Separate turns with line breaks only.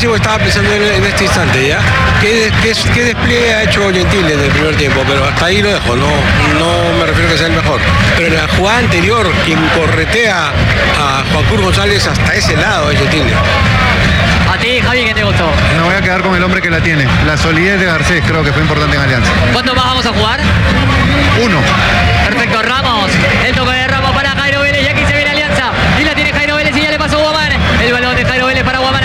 ofensivo estaba pensando en este instante, ¿ya? ¿Qué despliegue ha hecho Gentile en el primer tiempo? Pero hasta ahí lo dejo, no me refiero a que sea el mejor. Pero en la jugada anterior, quien corretea a Juan Cruz González hasta ese lado es Gentile.
A ti, Javi, ¿qué te gustó?
Me voy a quedar con el hombre que la tiene. La solidez de Garcés creo que fue importante en Alianza.
¿Cuánto más vamos a jugar?
1.
Perfecto, Ramos. El toque de Ramos para Jairo Vélez y aquí se viene Alianza. Y la tiene Jairo Vélez y ya le pasó Guamán. El balón de Jairo Vélez para Guamán.